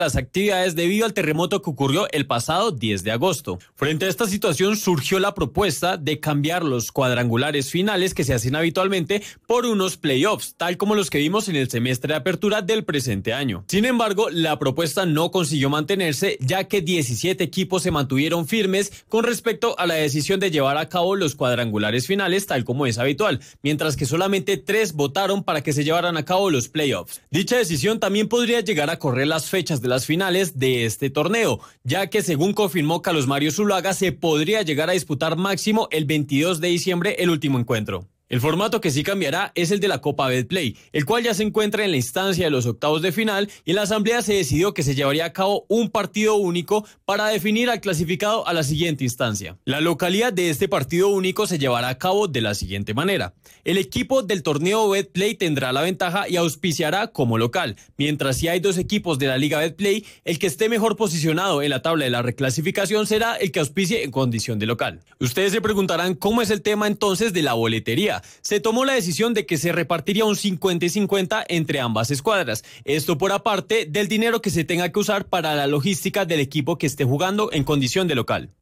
las actividades debido al terremoto que ocurrió el pasado 10 de agosto. Frente a esta situación surgió la propuesta de cambiar los cuadrangulares finales que se hacen habitualmente por unos playoffs, tal como los que vimos en el semestre de apertura del presente año. Sin embargo, la propuesta no consiguió mantenerse, ya que 17 equipos se mantuvieron firmes con respecto a la decisión de llevar a cabo los cuadrangulares finales tal como es habitual, mientras que solamente 3 votaron para que se llevaran a cabo los playoffs. Dicha decisión también podría llegar a correr las fechas de las finales de este torneo, ya que según confirmó Carlos Mario Zuluaga se podría llegar a disputar máximo el 22 de diciembre el último encuentro. El formato que sí cambiará es el de la Copa Betplay, el cual ya se encuentra en la instancia de los octavos de final y en la asamblea se decidió que se llevaría a cabo un partido único para definir al clasificado a la siguiente instancia. La localidad de este partido único se llevará a cabo de la siguiente manera. El equipo del torneo Betplay tendrá la ventaja y auspiciará como local, mientras si hay 2 equipos de la Liga Betplay, el que esté mejor posicionado en la tabla de la reclasificación será el que auspicie en condición de local. Ustedes se preguntarán cómo es el tema entonces de la boletería. Se tomó la decisión de que se repartiría un 50 y 50 entre ambas escuadras. Esto por aparte del dinero que se tenga que usar para la logística del equipo que esté jugando en condición de local.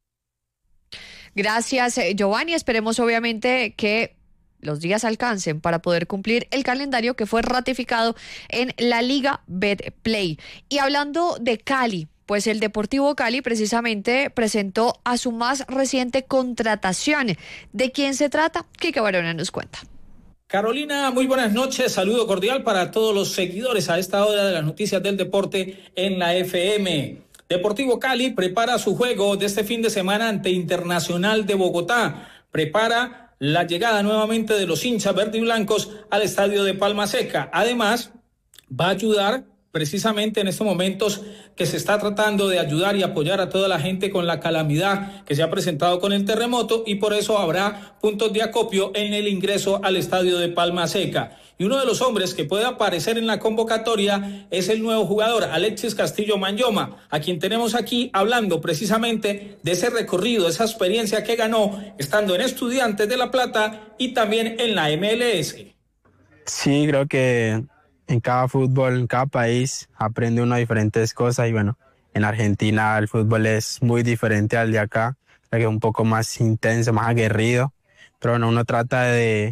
Gracias, Giovanni. Esperemos obviamente que los días alcancen para poder cumplir el calendario que fue ratificado en la Liga Betplay. Y hablando de Cali, pues el Deportivo Cali precisamente presentó a su más reciente contratación. ¿De quién se trata? Quique Barona nos cuenta. Carolina, muy buenas noches. Saludo cordial para todos los seguidores a esta hora de las noticias del deporte en la FM. Deportivo Cali prepara su juego de este fin de semana ante Internacional de Bogotá. Prepara la llegada nuevamente de los hinchas verde y blancos al estadio de Palma Seca. Además, va a ayudar precisamente en estos momentos que se está tratando de ayudar y apoyar a toda la gente con la calamidad que se ha presentado con el terremoto, y por eso habrá puntos de acopio en el ingreso al estadio de Palma Seca. Y uno de los hombres que puede aparecer en la convocatoria es el nuevo jugador Alexis Castillo Manyoma, a quien tenemos aquí hablando precisamente de ese recorrido, esa experiencia que ganó estando en Estudiantes de La Plata y también en la MLS. Sí, creo que en cada fútbol, en cada país, aprende uno diferentes cosas y bueno, en Argentina el fútbol es muy diferente al de acá, que es un poco más intenso, más aguerrido, pero bueno, uno trata de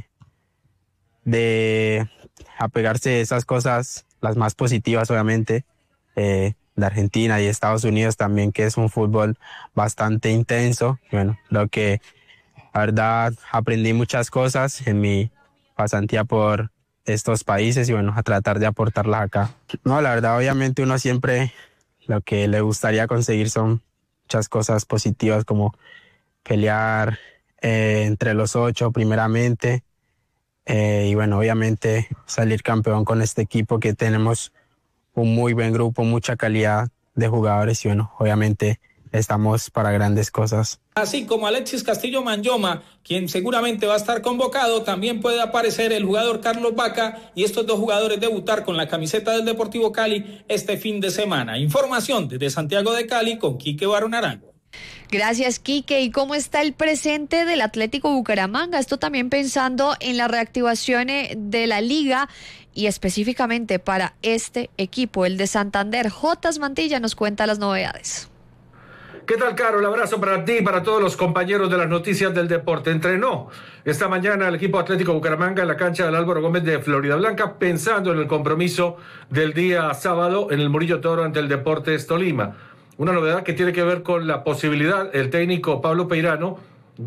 apegarse a esas cosas, las más positivas obviamente, de Argentina y Estados Unidos también, que es un fútbol bastante intenso. Y bueno, creo que la verdad aprendí muchas cosas en mi pasantía por estos países y bueno, a tratar de aportarlas acá. No, la verdad, obviamente uno siempre lo que le gustaría conseguir son muchas cosas positivas, como pelear entre los 8 primeramente, y bueno, obviamente salir campeón con este equipo, que tenemos un muy buen grupo, mucha calidad de jugadores y bueno, obviamente estamos para grandes cosas. Así como Alexis Castillo Manyoma, quien seguramente va a estar convocado, también puede aparecer el jugador Carlos Vaca, y estos 2 jugadores debutar con la camiseta del Deportivo Cali este fin de semana. Información desde Santiago de Cali con Quique Barona Arango. Gracias, Quique. ¿Y cómo está el presente del Atlético Bucaramanga? Esto también pensando en la reactivación de la liga y específicamente para este equipo, el de Santander. Jotas Mantilla nos cuenta las novedades. ¿Qué tal, Caro? Un abrazo para ti y para todos los compañeros de las noticias del deporte. Entrenó esta mañana el equipo Atlético Bucaramanga en la cancha del Álvaro Gómez de Floridablanca, pensando en el compromiso del día sábado en el Murillo Toro ante el Deportes Tolima. Una novedad que tiene que ver con la posibilidad, el técnico Pablo Peirano,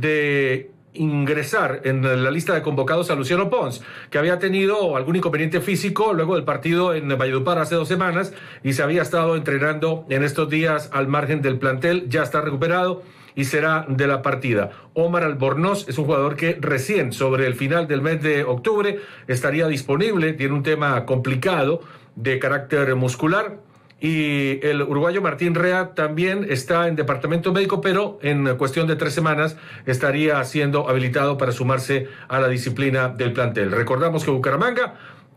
de ingresar en la lista de convocados a Luciano Pons, que había tenido algún inconveniente físico luego del partido en Valledupar hace 2 semanas y se había estado entrenando en estos días al margen del plantel. Ya está recuperado y será de la partida. Omar Albornoz es un jugador que recién sobre el final del mes de octubre estaría disponible, tiene un tema complicado de carácter muscular. Y el uruguayo Martín Rea también está en departamento médico, pero en cuestión de 3 semanas estaría siendo habilitado para sumarse a la disciplina del plantel. Recordamos que Bucaramanga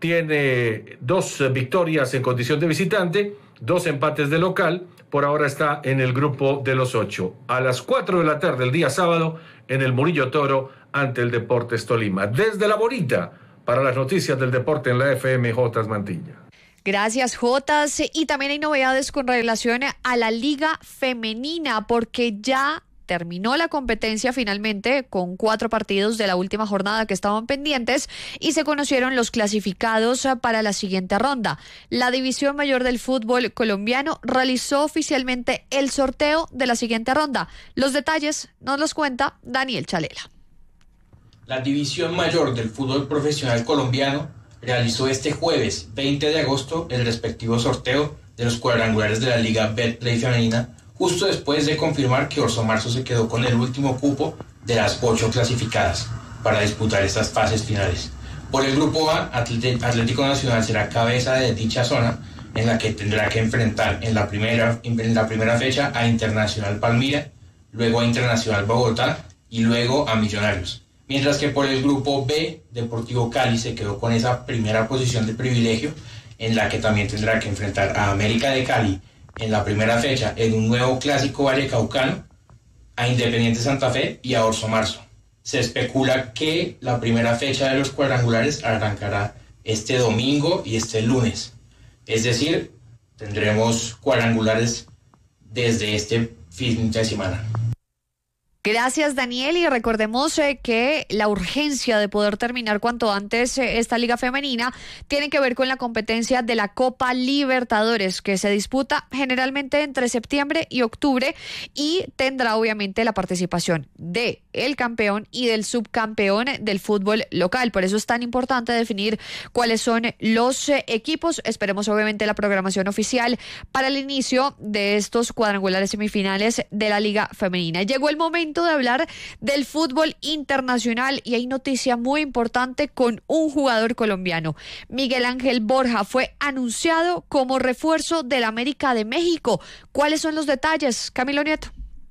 tiene 2 victorias en condición de visitante, 2 empates de local. Por ahora está en el grupo de los 8. A las 4 de la tarde el día sábado en el Murillo Toro ante el Deportes Tolima. Desde La Bonita, para las noticias del deporte en la FM, Jotas Mantilla. Gracias, Jotas. Y también hay novedades con relación a la Liga Femenina, porque ya terminó la competencia finalmente con 4 partidos de la última jornada que estaban pendientes y se conocieron los clasificados para la siguiente ronda. La División Mayor del Fútbol Colombiano realizó oficialmente el sorteo de la siguiente ronda. Los detalles nos los cuenta Daniel Chalela. La División Mayor del Fútbol Profesional Colombiano realizó este jueves 20 de agosto el respectivo sorteo de los cuadrangulares de la Liga Betplay Femenina, justo después de confirmar que Orso Marzo se quedó con el último cupo de las 8 clasificadas para disputar estas fases finales. Por el grupo A, Atlético Nacional será cabeza de dicha zona, en la que tendrá que enfrentar en la primera fecha a Internacional Palmira, luego a Internacional Bogotá y luego a Millonarios. Mientras que por el grupo B, Deportivo Cali se quedó con esa primera posición de privilegio, en la que también tendrá que enfrentar a América de Cali en la primera fecha en un nuevo clásico vallecaucano, a Independiente Santa Fe y a Orso Marzo. Se especula que la primera fecha de los cuadrangulares arrancará este domingo y este lunes. Es decir, tendremos cuadrangulares desde este fin de semana. Gracias, Daniel, y recordemos que la urgencia de poder terminar cuanto antes esta liga femenina tiene que ver con la competencia de la Copa Libertadores, que se disputa generalmente entre septiembre y octubre y tendrá obviamente la participación de el campeón y del subcampeón del fútbol local. Por eso es tan importante definir cuáles son los equipos. Esperemos obviamente la programación oficial para el inicio de estos cuadrangulares semifinales de la liga femenina. Llegó el momento de hablar del fútbol internacional y hay noticia muy importante con un jugador colombiano. Miguel Ángel Borja fue anunciado como refuerzo del América de México. ¿Cuáles son los detalles, Camilo Nieto?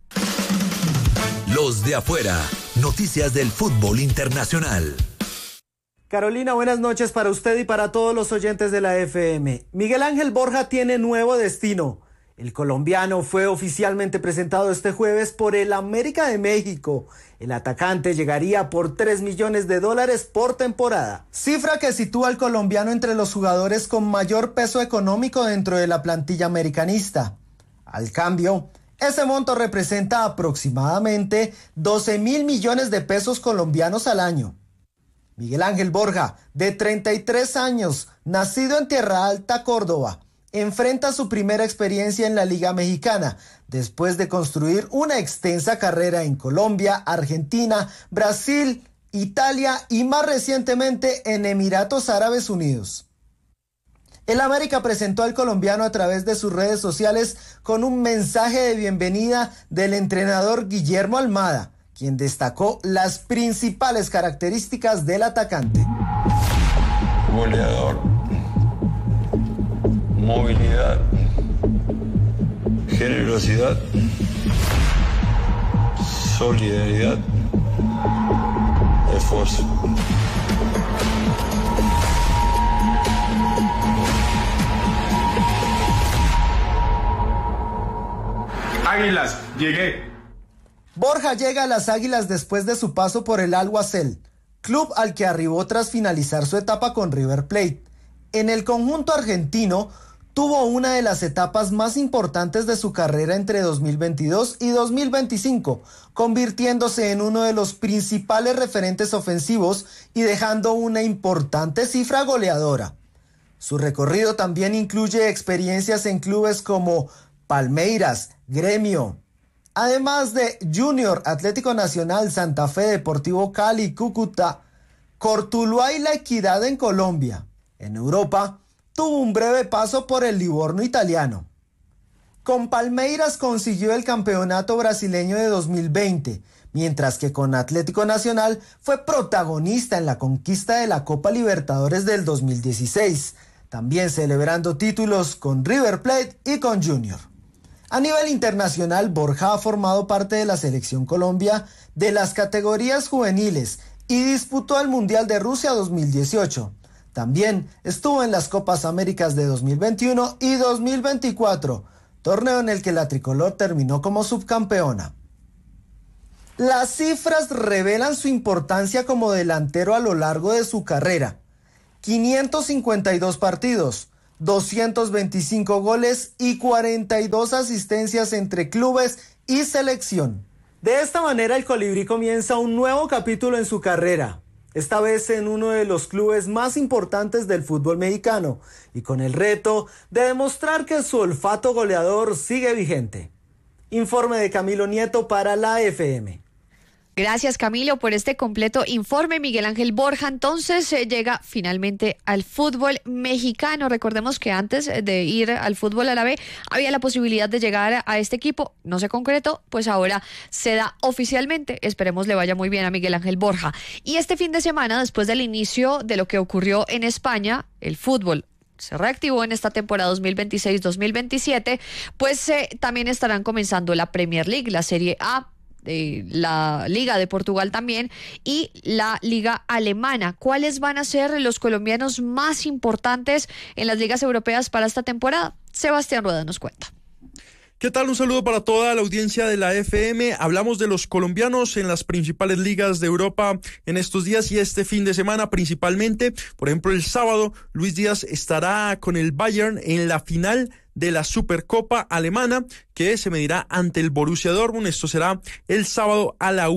Los de afuera, noticias del fútbol internacional. Carolina, buenas noches para usted y para todos los oyentes de la FM. Miguel Ángel Borja tiene nuevo destino. El colombiano fue oficialmente presentado este jueves por el América de México. El atacante llegaría por $3 millones por temporada, cifra que sitúa al colombiano entre los jugadores con mayor peso económico dentro de la plantilla americanista. Al cambio, ese monto representa aproximadamente 12.000 millones de pesos colombianos al año. Miguel Ángel Borja, de 33 años, nacido en Tierra Alta, Córdoba, enfrenta su primera experiencia en la Liga Mexicana, después de construir una extensa carrera en Colombia, Argentina, Brasil, Italia y más recientemente en Emiratos Árabes Unidos. El América presentó al colombiano a través de sus redes sociales con un mensaje de bienvenida del entrenador Guillermo Almada, quien destacó las principales características del atacante. Goleador, movilidad, generosidad, solidaridad, esfuerzo. Águilas, llegué. Borja llega a las Águilas después de su paso por el Al-Wasel, club al que arribó tras finalizar su etapa con River Plate. En el conjunto argentino tuvo una de las etapas más importantes de su carrera entre 2022 y 2025, convirtiéndose en uno de los principales referentes ofensivos y dejando una importante cifra goleadora. Su recorrido también incluye experiencias en clubes como Palmeiras, Gremio, además de Junior, Atlético Nacional, Santa Fe, Deportivo Cali, Cúcuta, Cortuluá y La Equidad en Colombia. En Europa, tuvo un breve paso por el Livorno italiano. Con Palmeiras consiguió el campeonato brasileño de 2020, mientras que con Atlético Nacional fue protagonista en la conquista de la Copa Libertadores del 2016, también celebrando títulos con River Plate y con Junior. A nivel internacional, Borja ha formado parte de la Selección Colombia de las categorías juveniles y disputó el Mundial de Rusia 2018. También estuvo en las Copas Américas de 2021 y 2024, torneo en el que la tricolor terminó como subcampeona. Las cifras revelan su importancia como delantero a lo largo de su carrera. 552 partidos, 225 goles y 42 asistencias entre clubes y selección. De esta manera el Colibrí comienza un nuevo capítulo en su carrera, esta vez en uno de los clubes más importantes del fútbol mexicano y con el reto de demostrar que su olfato goleador sigue vigente. Informe de Camilo Nieto para la FM. Gracias, Camilo, por este completo informe. Miguel Ángel Borja, entonces llega finalmente al fútbol mexicano. Recordemos que antes de ir al fútbol árabe había la posibilidad de llegar a este equipo. No se concretó, pues ahora se da oficialmente. Esperemos le vaya muy bien a Miguel Ángel Borja. Y este fin de semana, después del inicio de lo que ocurrió en España, el fútbol se reactivó en esta temporada 2026-2027, pues también estarán comenzando la Premier League, la Serie A, la Liga de Portugal también y la Liga Alemana. ¿Cuáles van a ser los colombianos más importantes en las ligas europeas para esta temporada? Sebastián Rueda nos cuenta. ¿Qué tal? Un saludo para toda la audiencia de la FM. Hablamos de los colombianos en las principales ligas de Europa en estos días y este fin de semana principalmente. Por ejemplo, el sábado Luis Díaz estará con el Bayern en la final de la Supercopa alemana que se medirá ante el Borussia Dortmund. Esto será el sábado a la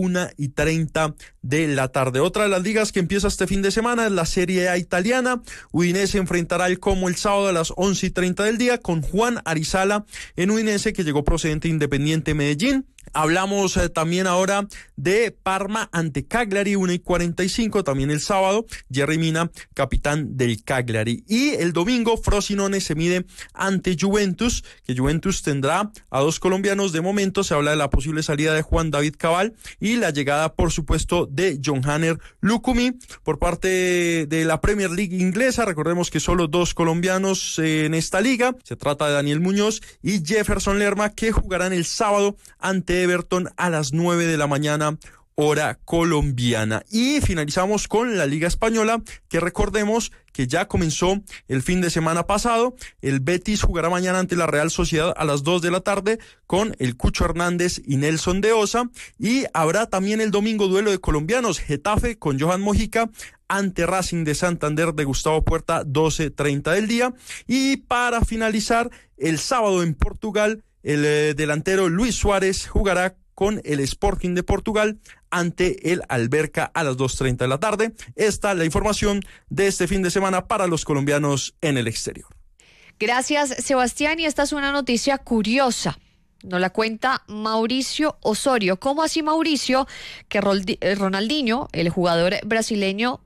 1:30 de la tarde. Otra de las ligas que empieza este fin de semana es la Serie A italiana. Udinese enfrentará al Como el sábado a las 11:30 del día con Juan Arizala en Udinese, que llegó procedente de Independiente Medellín. Hablamos también ahora de Parma ante Cagliari, 1:45, también el sábado, Jerry Mina, capitán del Cagliari. Y el domingo, Frosinone se mide ante Juventus, que Juventus tendrá a dos colombianos de momento. Se habla de la posible salida de Juan David Cabal y la llegada, por supuesto, de John-Hanner Lukumi. Por parte de la Premier League inglesa, recordemos que solo dos colombianos en esta liga. Se trata de Daniel Muñoz y Jefferson Lerma, que jugarán el sábado ante Everton a las 9 de la mañana, hora colombiana. Y finalizamos con la Liga Española, que recordemos que ya comenzó el fin de semana pasado. El Betis jugará mañana ante la Real Sociedad a las 2 de la tarde con el Cucho Hernández y Nelson de Osa. Y habrá también el domingo duelo de colombianos, Getafe con Johan Mojica ante Racing de Santander de Gustavo Puerta, 12:30 del día. Y para finalizar, el sábado en Portugal, el delantero Luis Suárez jugará con el Sporting de Portugal ante el Alberca a las 2:30 de la tarde. Esta es la información de este fin de semana para los colombianos en el exterior. Gracias, Sebastián. Y esta es una noticia curiosa. Nos la cuenta Mauricio Osorio. ¿Cómo así, Mauricio? Que Ronaldinho, el jugador brasileño,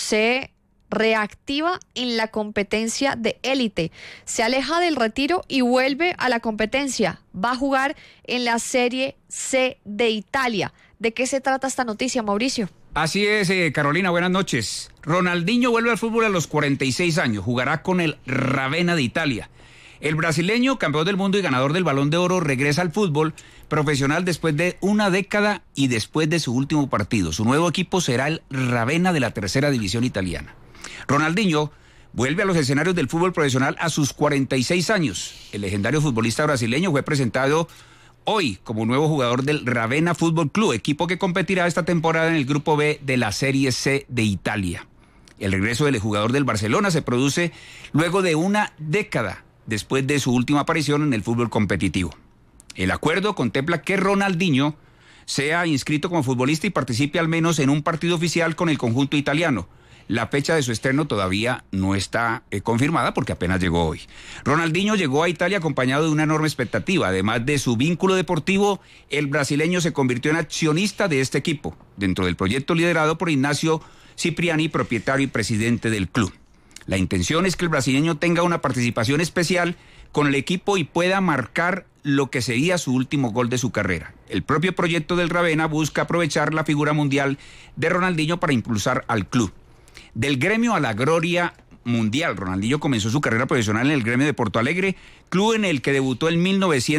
se reactiva en la competencia de élite, se aleja del retiro y vuelve a la competencia. Va a jugar en la Serie C de Italia. ¿De qué se trata esta noticia, Mauricio? Así es, Carolina, buenas noches. Ronaldinho vuelve al fútbol a los 46 años, jugará con el Ravenna de Italia. El brasileño, campeón del mundo y ganador del Balón de Oro, regresa al fútbol profesional después de una década y después de su último partido. Su nuevo equipo será el Ravenna de la tercera división italiana. Ronaldinho vuelve a los escenarios del fútbol profesional a sus 46 años. El legendario futbolista brasileño fue presentado hoy como nuevo jugador del Ravenna Fútbol Club, equipo que competirá esta temporada en el Grupo B de la Serie C de Italia. El regreso del jugador del Barcelona se produce luego de una década después de su última aparición en el fútbol competitivo. El acuerdo contempla que Ronaldinho sea inscrito como futbolista y participe al menos en un partido oficial con el conjunto italiano. La fecha de su estreno todavía no está confirmada porque apenas llegó hoy. Ronaldinho llegó a Italia acompañado de una enorme expectativa. Además de su vínculo deportivo, el brasileño se convirtió en accionista de este equipo, dentro del proyecto liderado por Ignacio Cipriani, propietario y presidente del club. La intención es que el brasileño tenga una participación especial con el equipo y pueda marcar lo que sería su último gol de su carrera. El propio proyecto del Ravenna busca aprovechar la figura mundial de Ronaldinho para impulsar al club. Del gremio a la gloria mundial, Ronaldinho comenzó su carrera profesional en el gremio de Porto Alegre, club en el que debutó en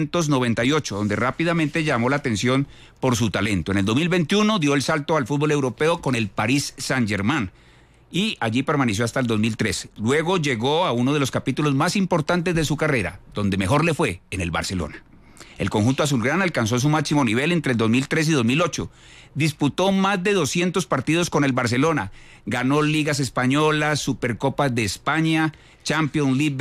1998, donde rápidamente llamó la atención por su talento. En el 2021 dio el salto al fútbol europeo con el Paris Saint-Germain y allí permaneció hasta el 2003. Luego llegó a uno de los capítulos más importantes de su carrera, donde mejor le fue, en el Barcelona. El conjunto azulgrana alcanzó su máximo nivel entre el 2003 y 2008. Disputó más de 200 partidos con el Barcelona. Ganó ligas españolas, Supercopas de España, Champions League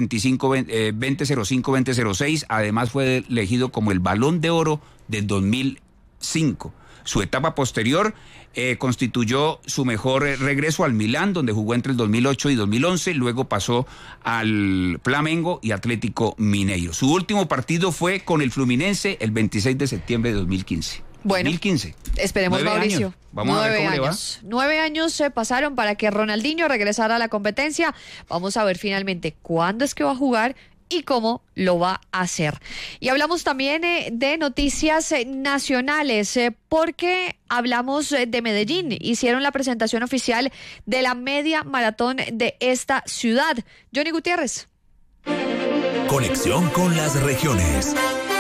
2005-2006. Además fue elegido como el Balón de Oro del 2005. Su etapa posterior constituyó su mejor regreso al Milán, donde jugó entre el 2008 y 2011. Luego pasó al Flamengo y Atlético Mineiro. Su último partido fue con el Fluminense el 26 de septiembre de 2015. Bueno, 2015. Esperemos, 9 Mauricio. Años. Vamos a ver cómo le va. 9 años se pasaron para que Ronaldinho regresara a la competencia. Vamos a ver finalmente cuándo es que va a jugar y cómo lo va a hacer. Y hablamos también de noticias nacionales, porque hablamos de Medellín. Hicieron la presentación oficial de la media maratón de esta ciudad. Johnny Gutiérrez. Conexión con las regiones.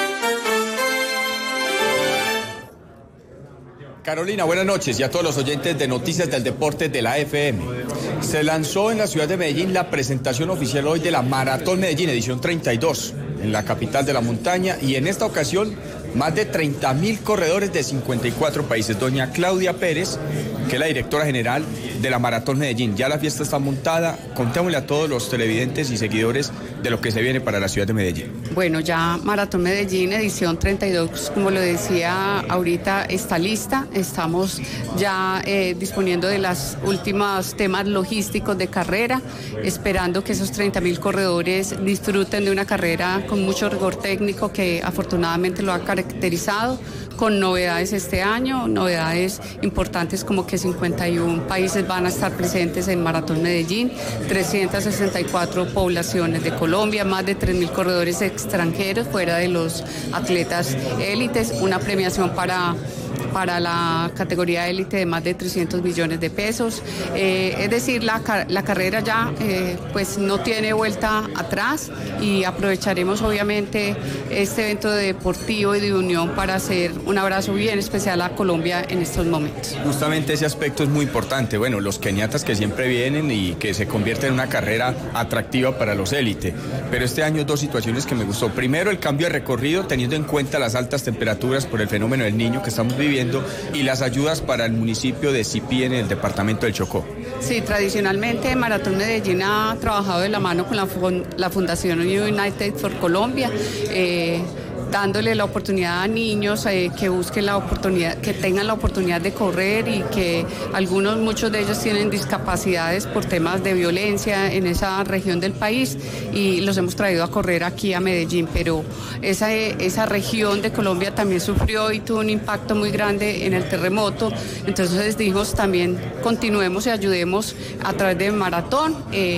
Carolina, buenas noches y a todos los oyentes de Noticias del Deporte de la FM. Se lanzó en la ciudad de Medellín la presentación oficial hoy de la Maratón Medellín, edición 32, en la capital de la montaña, y en esta ocasión más de 30.000 corredores de 54 países. Doña Claudia Pérez, que es la directora general de la Maratón Medellín. Ya la fiesta está montada. Contémosle a todos los televidentes y seguidores de lo que se viene para la ciudad de Medellín. Bueno, ya Maratón Medellín, edición 32, como lo decía ahorita, está lista. Estamos ya disponiendo de los últimos temas logísticos de carrera, esperando que esos 30.000 corredores disfruten de una carrera con mucho rigor técnico que afortunadamente lo ha caracterizado, con novedades este año, novedades importantes como que 51 países van a estar presentes en Maratón Medellín, 364 poblaciones de Colombia, más de 3.000 corredores extranjeros fuera de los atletas élites, una premiación para la categoría élite de más de 300 millones de pesos. Es decir, la carrera ya pues no tiene vuelta atrás, y aprovecharemos obviamente este evento deportivo y de unión para hacer un abrazo bien especial a Colombia en estos momentos. Justamente ese aspecto es muy importante. Bueno, los keniatas que siempre vienen y que se convierten en una carrera atractiva para los élites. Pero este año dos situaciones que me gustó. Primero, el cambio de recorrido teniendo en cuenta las altas temperaturas por el fenómeno del Niño que estamos viviendo, y las ayudas para el municipio de Sipí en el departamento del Chocó. Sí, tradicionalmente Maratón Medellín ha trabajado de la mano con la Fundación United for Colombia, dándole la oportunidad a niños que busquen la oportunidad, que tengan la oportunidad de correr, y que muchos de ellos tienen discapacidades por temas de violencia en esa región del país, y los hemos traído a correr aquí a Medellín. Pero esa región de Colombia también sufrió y tuvo un impacto muy grande en el terremoto. Entonces dijimos también continuemos y ayudemos a través de Maratón,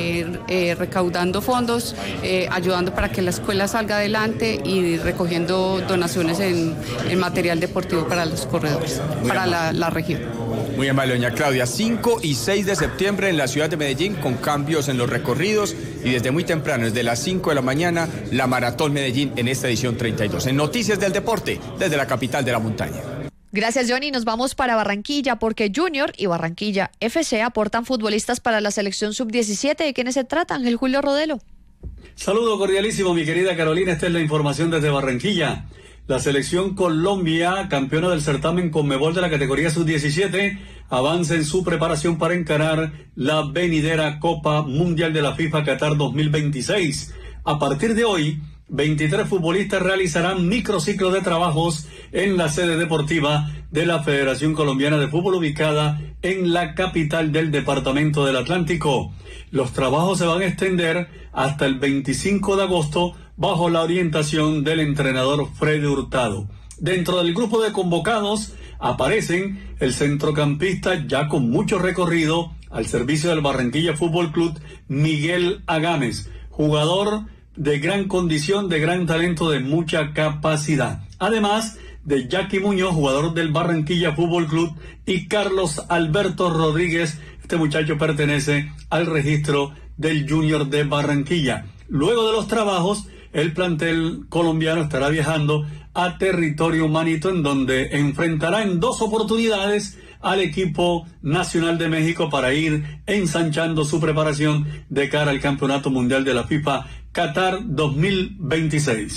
recaudando fondos, ayudando para que la escuela salga adelante y recogiendo donaciones en material deportivo para los corredores, para la región. Muy amable, doña Claudia. 5 y 6 de septiembre en la ciudad de Medellín, con cambios en los recorridos, y desde muy temprano, desde las 5 de la mañana, la Maratón Medellín en esta edición 32. En Noticias del Deporte, desde la capital de la montaña. Gracias, Johnny. Nos vamos para Barranquilla, porque Junior y Barranquilla FC aportan futbolistas para la selección sub-17. ¿De quiénes se trata, Ángel Julio Rodelo? Saludo cordialísimo, mi querida Carolina. Esta es la información desde Barranquilla. La selección Colombia, campeona del certamen Conmebol de la categoría sub-17, avanza en su preparación para encarar la venidera Copa Mundial de la FIFA Qatar 2026. A partir de hoy, 23 futbolistas realizarán microciclos de trabajos en la sede deportiva de la Federación Colombiana de Fútbol, ubicada en la capital del departamento del Atlántico. Los trabajos se van a extender hasta el 25 de agosto bajo la orientación del entrenador Freddy Hurtado. Dentro del grupo de convocados aparecen el centrocampista ya con mucho recorrido al servicio del Barranquilla Fútbol Club, Miguel Agames, jugador de gran condición, de gran talento, de mucha capacidad. Además de Jackie Muñoz, jugador del Barranquilla Fútbol Club, y Carlos Alberto Rodríguez. Este muchacho pertenece al registro del Junior de Barranquilla. Luego de los trabajos, el plantel colombiano estará viajando a territorio manito, en donde enfrentará en 2 oportunidades al equipo nacional de México para ir ensanchando su preparación de cara al Campeonato Mundial de la FIFA Qatar 2026.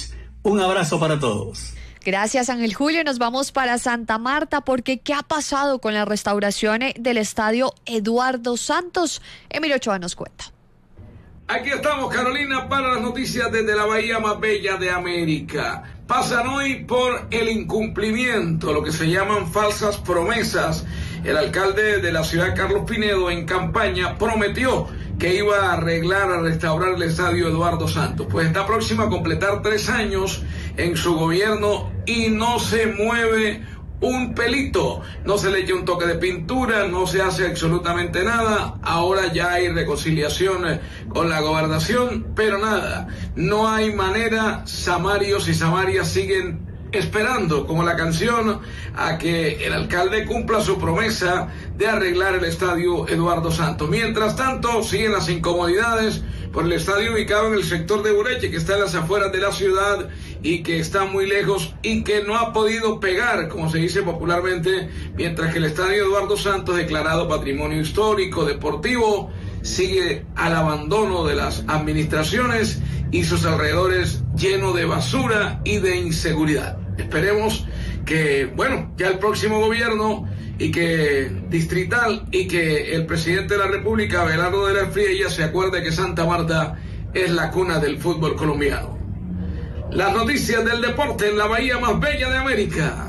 Un abrazo para todos. Gracias, Ángel Julio. Nos vamos para Santa Marta porque ¿qué ha pasado con la restauración del estadio Eduardo Santos? Emilio Ochoa nos cuenta. Aquí estamos, Carolina, para las noticias desde la bahía más bella de América. Pasan hoy por el incumplimiento, lo que se llaman falsas promesas. El alcalde de la ciudad, Carlos Pinedo, en campaña prometió que iba a arreglar, a restaurar el estadio Eduardo Santos. Pues está próximo a completar 3 años en su gobierno y no se mueve un pelito, no se le echa un toque de pintura, no se hace absolutamente nada. Ahora ya hay reconciliación con la gobernación, pero nada, no hay manera. Samarios y samarias siguen esperando, como la canción, a que el alcalde cumpla su promesa de arreglar el estadio Eduardo Santos. Mientras tanto, siguen las incomodidades por el estadio ubicado en el sector de Ureche, que está en las afueras de la ciudad y que está muy lejos y que no ha podido pegar, como se dice popularmente, mientras que el estadio Eduardo Santos, declarado patrimonio histórico deportivo, sigue al abandono de las administraciones y sus alrededores lleno de basura y de inseguridad. Esperemos que, bueno, ya el próximo gobierno y que distrital y que el presidente de la República, Abelardo de la Espriella, se acuerde que Santa Marta es la cuna del fútbol colombiano. Las noticias del deporte en la bahía más bella de América.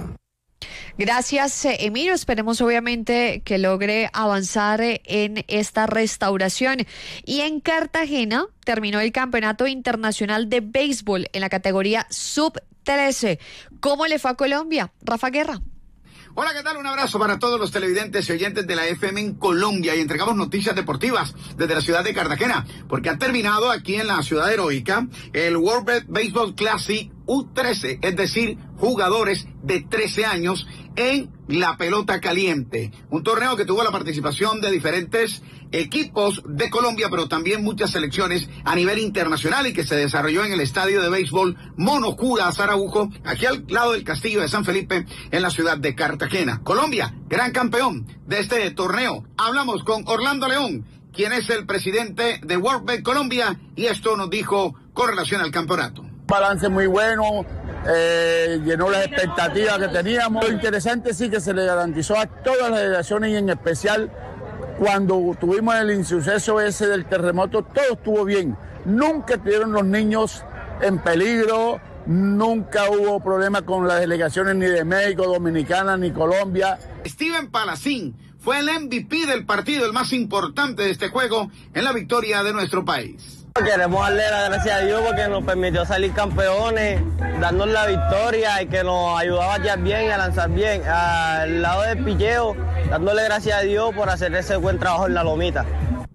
Gracias, Emilio. Esperemos obviamente que logre avanzar en esta restauración. Y en Cartagena terminó el Campeonato Internacional de Béisbol en la categoría Sub-13. ¿Cómo le fue a Colombia? Rafa Guerra. Hola, ¿qué tal? Un abrazo para todos los televidentes y oyentes de la FM en Colombia y entregamos noticias deportivas desde la ciudad de Cartagena, porque ha terminado aquí en la ciudad heroica el World Baseball Classic U13, es decir, jugadores de 13 años en la pelota caliente. Un torneo que tuvo la participación de diferentes equipos de Colombia, pero también muchas selecciones a nivel internacional y que se desarrolló en el estadio de béisbol Monocura Araujo, aquí al lado del Castillo de San Felipe, en la ciudad de Cartagena. Colombia, gran campeón de este torneo. Hablamos con Orlando León, quien es el presidente de World Baseball Colombia, y esto nos dijo con relación al campeonato. Balance muy bueno, llenó las expectativas que teníamos. Lo interesante sí que se le garantizó a todas las delegaciones y en especial cuando tuvimos el insuceso ese del terremoto, todo estuvo bien. Nunca estuvieron los niños en peligro, nunca hubo problema con las delegaciones ni de México, Dominicana, ni Colombia. Steven Palacín fue el MVP del partido, el más importante de este juego en la victoria de nuestro país. Queremos darle las gracias a Dios porque nos permitió salir campeones, darnos la victoria y que nos ayudó a batear bien y a lanzar bien. Al lado del picheo, dándole gracias a Dios por hacer ese buen trabajo en la lomita.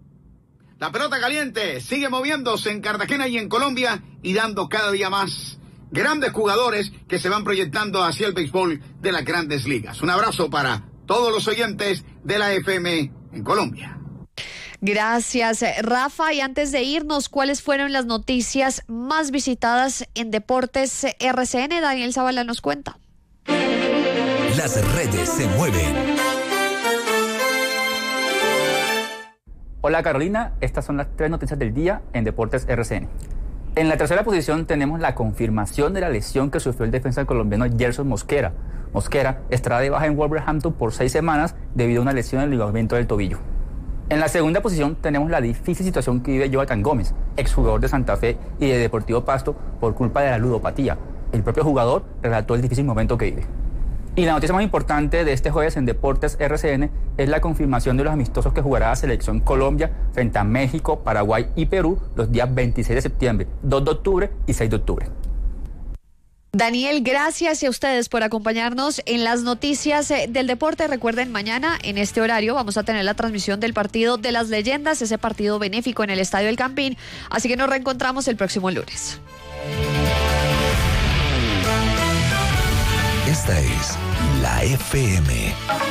La pelota caliente sigue moviéndose en Cartagena y en Colombia y dando cada día más grandes jugadores que se van proyectando hacia el béisbol de las grandes ligas. Un abrazo para todos los oyentes de la FM en Colombia. Gracias, Rafa. Y antes de irnos, ¿cuáles fueron las noticias más visitadas en Deportes RCN? Daniel Zavala nos cuenta. Las redes se mueven. Hola Carolina, estas son las 3 noticias del día en Deportes RCN. En la tercera posición tenemos la confirmación de la lesión que sufrió el defensa colombiano Gerson Mosquera. Mosquera estará de baja en Wolverhampton por 6 semanas debido a una lesión en el ligamento del tobillo. En la segunda posición tenemos la difícil situación que vive Jonathan Gómez, exjugador de Santa Fe y de Deportivo Pasto, por culpa de la ludopatía. El propio jugador relató el difícil momento que vive. Y la noticia más importante de este jueves en Deportes RCN es la confirmación de los amistosos que jugará la selección Colombia frente a México, Paraguay y Perú los días 26 de septiembre, 2 de octubre y 6 de octubre. Daniel, gracias a ustedes por acompañarnos en las noticias del deporte. Recuerden, mañana en este horario vamos a tener la transmisión del partido de las leyendas, ese partido benéfico en el Estadio del Campín. Así que nos reencontramos el próximo lunes. Esta es la FM.